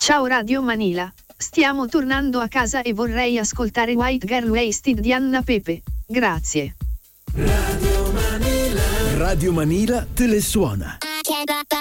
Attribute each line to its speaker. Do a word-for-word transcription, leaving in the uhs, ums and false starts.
Speaker 1: Ciao Radio Manila, stiamo tornando a casa e vorrei ascoltare White Girl Wasted di Anna Pepe. Grazie.
Speaker 2: Radio Manila. Radio Manila te le suona.